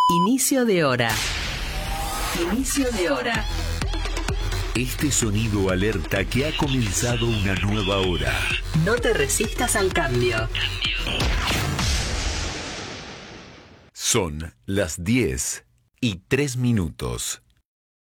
Inicio de hora. Inicio de hora. Este sonido alerta que ha comenzado una nueva hora. No te resistas al cambio. Son las 10:03.